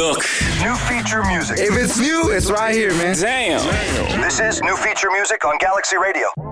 Look. New feature music. If it's new, it's right here, man. Damn. This is new feature music on Galaxy Radio.